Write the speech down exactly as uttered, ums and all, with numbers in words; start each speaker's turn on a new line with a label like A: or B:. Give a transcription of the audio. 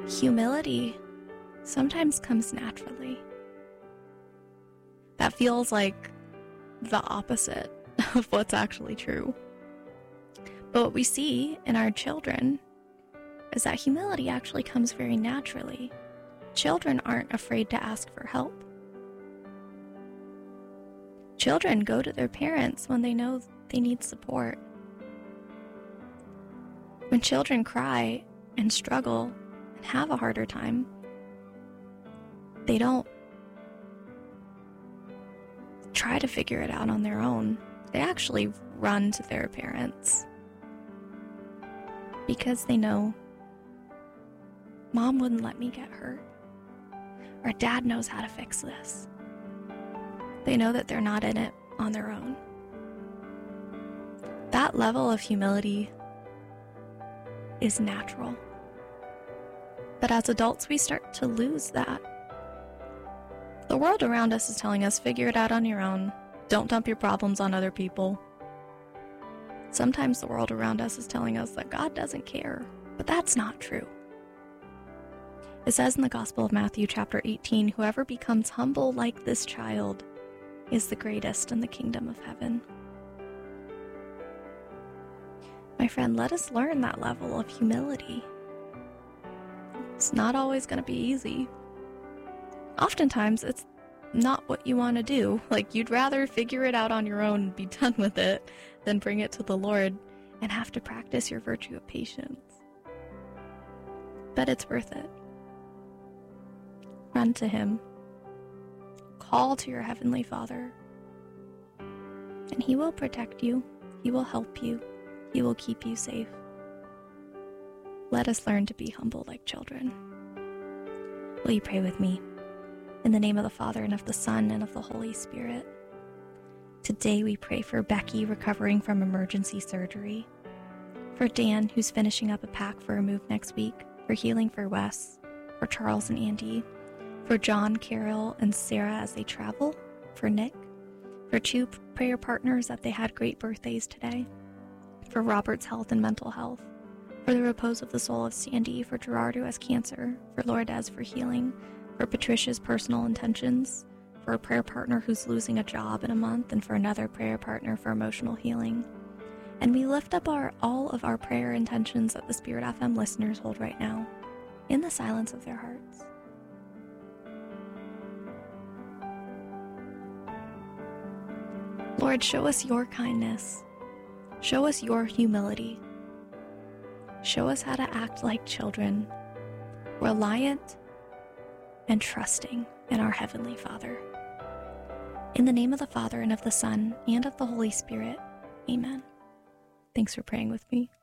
A: humility sometimes comes naturally. That feels like the opposite of what's actually true. But what we see in our children is that humility actually comes very naturally. Children aren't afraid to ask for help. Children go to their parents when they know they need support. When children cry and struggle and have a harder time, they don't try to figure it out on their own. They actually run to their parents because they know Mom wouldn't let me get hurt, or Dad knows how to fix this. They know that they're not in it on their own. That level of humility is natural. But as adults, we start to lose that. The world around us is telling us, figure it out on your own. Don't dump your problems on other people. Sometimes the world around us is telling us that God doesn't care, but that's not true. It says in the Gospel of Matthew chapter eighteen, whoever becomes humble like this child is the greatest in the kingdom of heaven. My friend, let us learn that level of humility. It's not always going to be easy. Oftentimes, it's not what you want to do. Like, you'd rather figure it out on your own and be done with it than bring it to the Lord and have to practice your virtue of patience. But it's worth it. Run to Him. Call to your Heavenly Father. And He will protect you. He will help you. He will keep you safe. Let us learn to be humble like children. Will you pray with me? In the name of the Father, and of the Son, and of the Holy Spirit. Today we pray for Becky recovering from emergency surgery, for Dan, who's finishing up a pack for a move next week, for healing for Wes, for Charles and Andy, for John, Carol, and Sarah as they travel, for Nick, for two prayer partners that they had great birthdays today, for Robert's health and mental health, for the repose of the soul of Sandy, for Gerard who has cancer, for Lourdes for healing, for Patricia's personal intentions, for a prayer partner who's losing a job in a month, and for another prayer partner for emotional healing. And we lift up our all of our prayer intentions that the Spirit F M listeners hold right now, in the silence of their hearts. Lord, show us your kindness. Show us your humility. Show us how to act like children, reliant and trusting in our Heavenly Father. In the name of the Father, and of the Son, and of the Holy Spirit, amen. Thanks for praying with me.